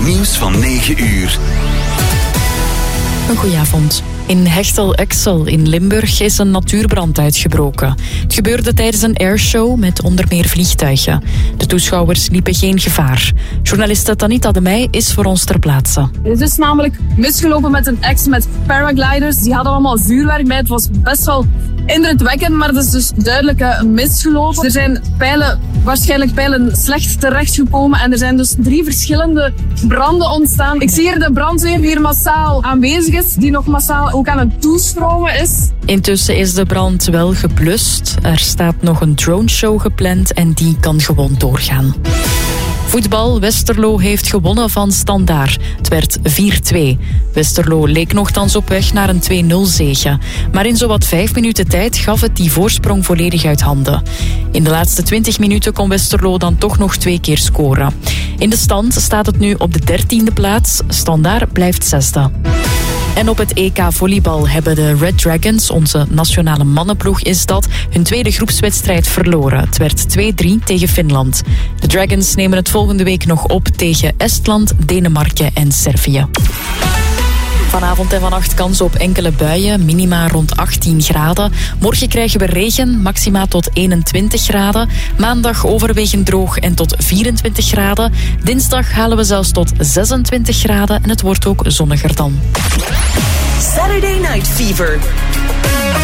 nieuws van 9 uur. Een goedenavond. In Hechtel-Exel in Limburg is een natuurbrand uitgebroken. Het gebeurde tijdens een airshow met onder meer vliegtuigen. De toeschouwers liepen geen gevaar. Journaliste Tanita de Meij is voor ons ter plaatse. Het is namelijk misgelopen met een ex met paragliders. Die hadden allemaal vuurwerk bij. Het was best wel indrukwekkend, maar het is dus duidelijk misgelopen. Er zijn waarschijnlijk pijlen slecht terechtgekomen en er zijn dus 3 verschillende branden ontstaan. Ik zie hier de brandweer die hier massaal aanwezig is, die nog massaal ook aan het toestromen is. Intussen is de brand wel geblust. Er staat nog een droneshow gepland en die kan gewoon doorgaan. Voetbal, Westerlo heeft gewonnen van Standaard. Het werd 4-2. Westerlo leek nochtans op weg naar een 2-0 zege. Maar in zowat 5 minuten tijd gaf het die voorsprong volledig uit handen. In de laatste 20 minuten kon Westerlo dan toch nog 2 keer scoren. In de stand staat het nu op de 13e plaats. Standaard blijft 6e. En op het EK volleybal hebben de Red Dragons, onze nationale mannenploeg is dat, hun tweede groepswedstrijd verloren. Het werd 2-3 tegen Finland. De Dragons nemen het volgende week nog op tegen Estland, Denemarken en Servië. Vanavond en vannacht kans op enkele buien, minima rond 18 graden. Morgen krijgen we regen, maxima tot 21 graden. Maandag overwegend droog en tot 24 graden. Dinsdag halen we zelfs tot 26 graden en het wordt ook zonniger dan. Saturday Night Fever.